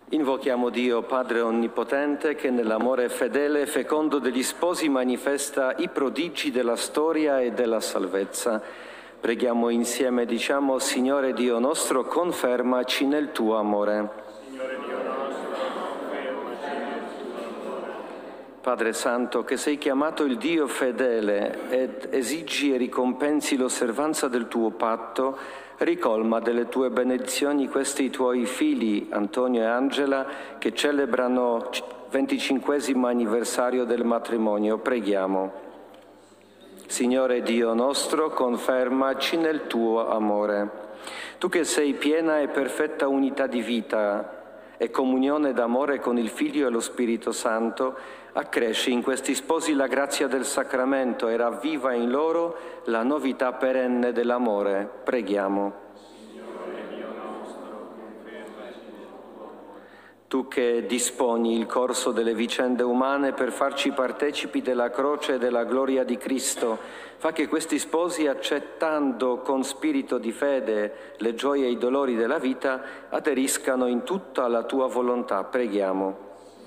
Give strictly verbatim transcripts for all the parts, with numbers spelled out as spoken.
Invochiamo Dio, Padre Onnipotente, che nell'amore fedele e fecondo degli sposi manifesta i prodigi della storia e della salvezza. Preghiamo insieme, diciamo: Signore Dio nostro, confermaci nel tuo amore. Signore Dio nostro, confermaci nel tuo amore. Padre Santo, che sei chiamato il Dio fedele ed esigi e ricompensi l'osservanza del tuo patto, ricolma delle tue benedizioni questi tuoi figli, Antonio e Angela, che celebrano venticinquesimo anniversario del matrimonio. Preghiamo. Signore Dio nostro, confermaci nel tuo amore. Tu che sei piena e perfetta unità di vita e comunione d'amore con il Figlio e lo Spirito Santo, accresci in questi sposi la grazia del sacramento e ravviva in loro la novità perenne dell'amore. Preghiamo. Signore Dio nostro, confermaci nel tuo amore. Tu che disponi il corso delle vicende umane per farci partecipi della croce e della gloria di Cristo, fa che questi sposi, accettando con spirito di fede le gioie e i dolori della vita, aderiscano in tutto alla tua volontà. Preghiamo.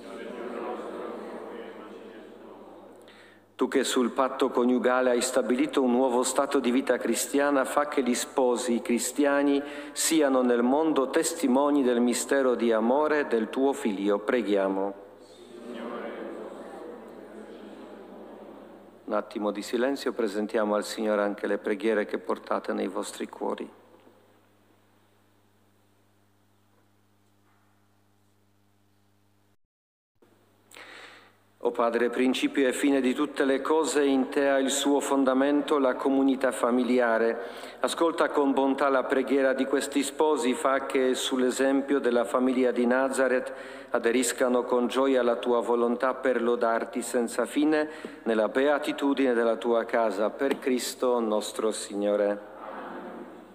Tu che sul patto coniugale hai stabilito un nuovo stato di vita cristiana, fa che gli sposi cristiani siano nel mondo testimoni del mistero di amore del tuo Figlio. Preghiamo. Un attimo di silenzio, presentiamo al Signore anche le preghiere che portate nei vostri cuori. O Padre, principio e fine di tutte le cose, in te ha il suo fondamento la comunità familiare. Ascolta con bontà la preghiera di questi sposi, fa che sull'esempio della famiglia di Nazareth aderiscano con gioia alla tua volontà per lodarti senza fine nella beatitudine della tua casa, per Cristo nostro Signore.